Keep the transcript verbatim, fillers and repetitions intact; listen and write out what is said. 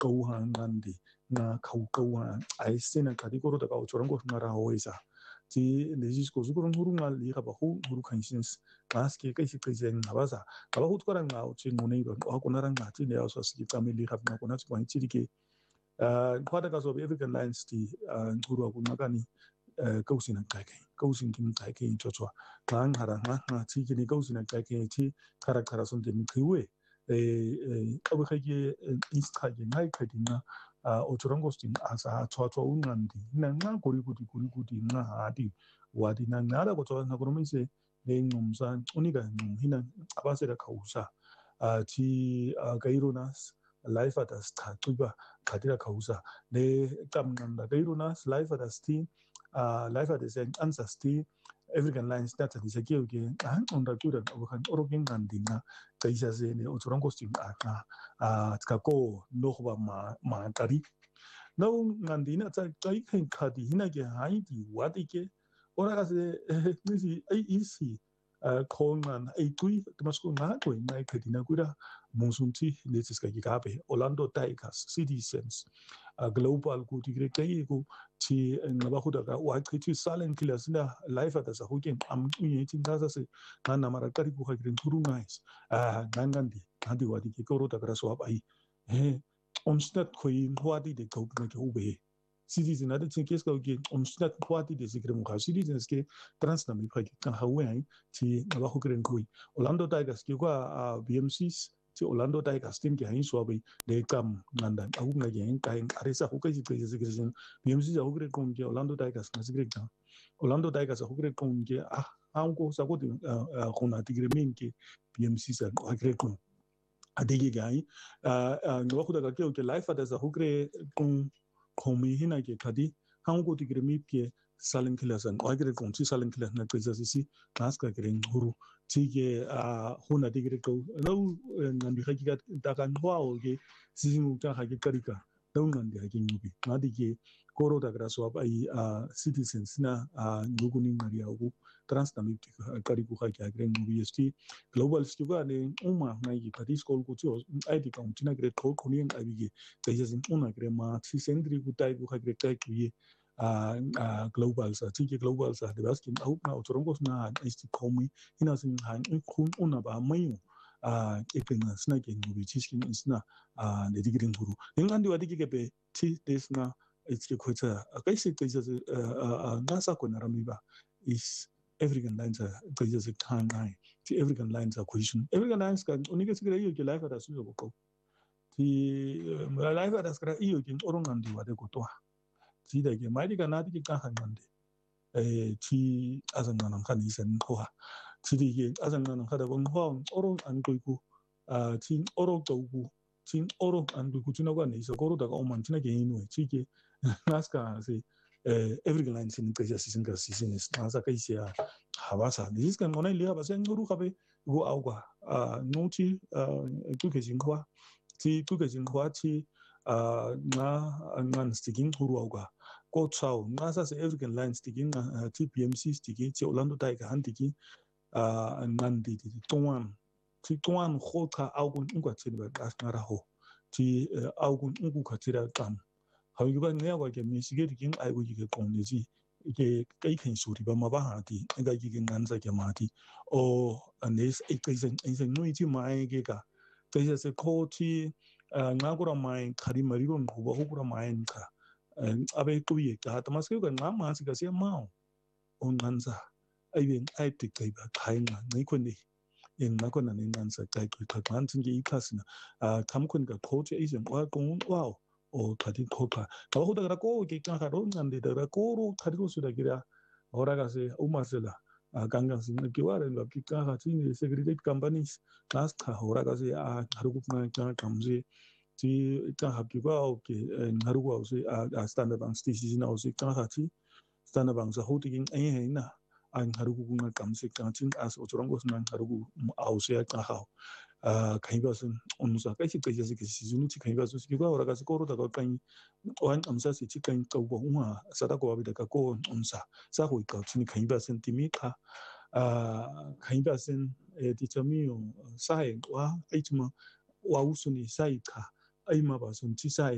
kauhangandi na kau kauha ai sena kadi koro da kau chorang ko ngara hoisa ti lejis ko zukuru nguru ngal li ka ba hu nguru kansins mas ke kai kai zen habasa kala hu tukara ngau chi ngone ro ko kunara ngati ne aso ski family ka na kuna ko chi ke kwada ka so African Lions ti nguru ko magani kausin kai kai kausin kin kai kai chochwa kan hara ha chi ki ni kausin kai kai ti kara kara son de kuwe eh abu kai ke insta ke ngai kai dinga o chorong ko stin asa cho cho unandi na na gori gudi gori gudi na hadi wadi na nara ko cho na goro se ne ngomsa uniga hina abase da kausa ti gaironas life at as ta tuba kadira kausa ne kamnanda gaironas life at as ti life at as answer ti African Lions data di sa kiyo ke an onda kuda abukan orogin gandina kaisa se ne otoron costume aka tka ko nohba ma ma tari no gandina ta kai kan kadi hina ke haiti wadi ke ora ka se nisi ai isi kongan ai tui tamasko na ko nai kadina kuda monsunti letis ka gabe Orlando Tigers Citizens global ku tigre kai ko ti ngabahu daga wa ti silent killers na life at sa hukin am yi tin ta se na mara kari ku hakrin turu ngais ah ngangandi hadi wadi ke koro daga so abai he omstat koi wadi de ko ke ube citizen ada tin kes ka ke omstat wadi de sikre mu citizens ke transna mi phaki kan hawe ti ngabahu kren koi Orlando Tigers ke kwa B M Cs ti Orlando Tigers team ke hain so abai de kam nanda ahu nga yen kai aresa hu kai kai sikre B M C ahu kre kon ke Orlando Tigers na sikre ta Orlando Tigers ahu kre kon ke ah ango sa ko de khona tigre min ke B M C sa kre kon adigi gai no ko daga ke life ada sa hu kre kon komi hina ke kadi ango tigre mi ke salen kilasan agre kon si salen kilas na kweza si naska kre nguru tige hona tigre ko no nandi hakika takan hwa ke simu ta hakika rika daunan da hakin yubi nadi koro da graso ai citizens na ngugunin maria ugu transnamip kari ku hakika agren yubi sti global stuga ne uma na yi pati school ku tio ai di kan tina gre ko konien abige kayazin una gre ma si sendri ku tai ku hakika tai ku ye global sa tige global sa de baskin au na otorongos na isti komi ina sin han kun una ba mayu ekena sna ke ngubi chiskin sna de digrin guru ngandi wadi ke be ti desna itke kweta akaisi kaisa nasa ko naramiba is African Lions are kaisa se kan nai ti African Lions are question African Lions kan unike sigre yo ke life ada suyo ko ti life ada skra iyo ke orongandi wade ko to ti da ke mai diga na dike kan hanande eh ti azangan kan isen ko ti dike azangan kada bon ho orong an ko ku tin oro togu tin oro andu kutina kwa nisa koro daga oman tina ke inu chike naska se every line sin kaja sisin ka sisin nasa kai sia habasa this kan ngona ile habasa nguru kabe go auga noti tu ke jinkwa ti tu ke jinkwa ti na ngan sticking huru auga ko chao nasa se African line sticking ti P M C sticking ti Orlando Tigers handiki ngan di di tonwan ti tuan khota augun ingwa tsini ba ngara ho ti augun ingu katira kam hawi ba ne wa ke mi sige dikin ai go yike konne ji ke kai kan suri ba ma ba ha ti ga yike nganza ke ma ti o anes ai kai sen ai sen nui ti mai ke ka kai se ko ti ngagura mai khari mari gon ho ba ho kura mai ka abe ko ye ka ta maske ga ngama siga se ma on nganza ai ben ai ti kai ba kai na nei ko ne in nakona ni nansa kai ku ka kantin ge ikasina kamkun ga coach asian wa gon wow o kadi kopa ka ho daga ko ke ka ro ngande daga ko ro kadi ko suda gira ora ga se umasela gangan sin ke wa ren ki ka ha tin security companies last ka ora ga se a haru na ka kamje ti ka ha ki ba o ke haru wa se a standard bank station na o se ka ha ti standard bank sa ho ti ai ai na an harugu na kamse kantin as otorongo nan harugu ausia ka ha kai ba sun onsa kai kai sai kai zunu ci kai ba su ki ba ora ga ko ro daga kan wan amsa si ci kan ka bo uma sada ko abi daga ko onsa sa ho ka tuni kai ba sun timi ka kai ba sun ti tami sai wa ai tuma wa usuni sai ka ai ma ba sun ci sai